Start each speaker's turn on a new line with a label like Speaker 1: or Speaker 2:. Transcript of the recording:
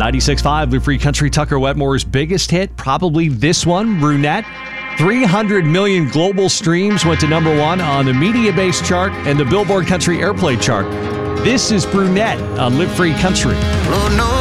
Speaker 1: 96.5 Live Free Country, Tucker Wetmore's biggest hit, probably this one, Brunette. 300 million global streams, went to number one on the Media-Based chart and the Billboard Country Airplay chart. This is Brunette on Live Free Country.
Speaker 2: Oh, no.